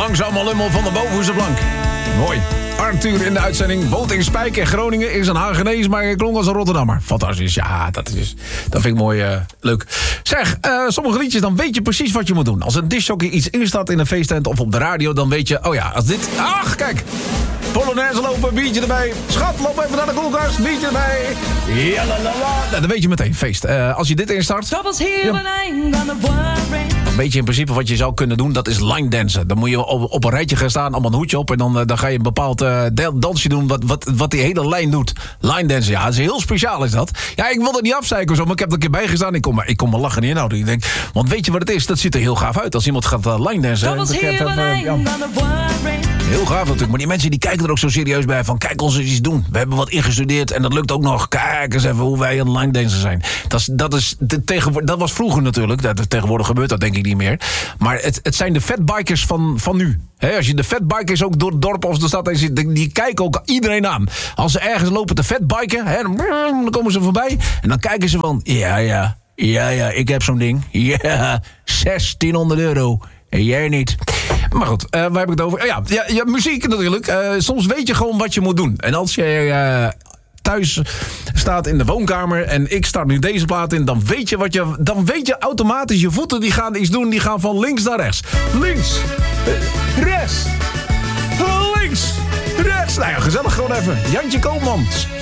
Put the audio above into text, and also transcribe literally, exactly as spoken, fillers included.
Langzame lummel van de bovenste plank. Mooi. Arthur in de uitzending. Woont in Spijk en Groningen. Is een Hagenees, maar klonk als een Rotterdammer. Fantastisch. Ja, dat, is, dat vind ik mooi. Uh, leuk. Zeg, uh, sommige liedjes, dan weet je precies wat je moet doen. Als een discjockey iets instaat in een feesttent of op de radio, dan weet je... Oh ja, als dit... Ach, kijk. Polonaise lopen, biertje erbij. Schat, loop even naar de koelkast, biertje erbij. Ja, la, la, la. Nou, dan weet je meteen, feest. Uh, als je dit instart... Ja. Dan weet je in principe wat je zou kunnen doen, dat is line dansen. Dan moet je op, op een rijtje gaan staan, allemaal een hoedje op... en dan, uh, dan ga je een bepaald uh, dansje doen wat, wat, wat die hele lijn doet. Line dansen, ja, dat is heel speciaal is dat. Ja, ik wil het niet afzeiken of zo, maar ik heb er een keer bij gestaan. Ik kom, ik kom me lachen niet inhouden. Ik denk, want weet je wat het is? Dat ziet er heel gaaf uit als iemand gaat uh, line dansen. Dat uh, ja. Heel gaaf natuurlijk, maar die mensen die kijken er ook zo serieus bij van... kijk ons eens iets doen. We hebben wat ingestudeerd en dat lukt ook nog. Kijk eens even hoe wij aan line dansen zijn. Dat, is, dat, is, de, tegenwoordig, dat was vroeger natuurlijk. Dat, tegenwoordig gebeurt dat denk ik niet meer. Maar het, het zijn de fatbikers van, van nu. He, als je de fatbikers ook door het dorp of de stad heen ziet... Die, die kijken ook iedereen aan. Als ze ergens lopen te fatbiken, he, dan, dan komen ze voorbij. En dan kijken ze van... Ja, ja, ja, ja, ik heb zo'n ding. Ja, zestienhonderd euro. En jij niet. Maar goed, uh, waar heb ik het over? Uh, ja, ja, ja, muziek natuurlijk. Uh, soms weet je gewoon wat je moet doen. En als je uh, thuis staat in de woonkamer... en ik start nu deze plaat in... dan weet je wat je... dan weet je automatisch, je voeten die gaan iets doen... die gaan van links naar rechts. Links, uh, rechts, links, rechts. Nou ja, gezellig gewoon even. Jantje Koopman.